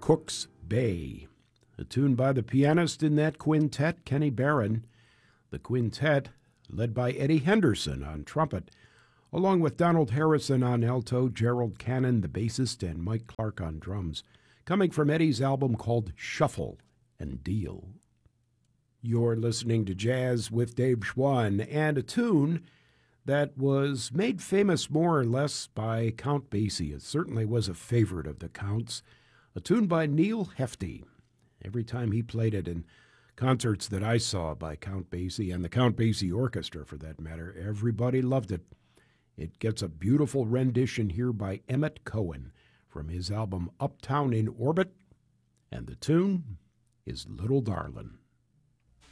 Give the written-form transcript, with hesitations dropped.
Cook's Bay, a tune by the pianist in that quintet, Kenny Barron. The quintet, led by Eddie Henderson on trumpet, along with Donald Harrison on alto, Gerald Cannon, the bassist, and Mike Clark on drums, coming from Eddie's album called Shuffle and Deal. You're listening to Jazz with Dave Schwann, and a tune that was made famous more or less by Count Basie. It certainly was a favorite of the Count's. A tune by Neil Hefti. Every time he played it in concerts that I saw by Count Basie, and the Count Basie Orchestra for that matter, everybody loved it. It gets a beautiful rendition here by Emmett Cohen from his album Uptown in Orbit, and the tune is Little Darlin'.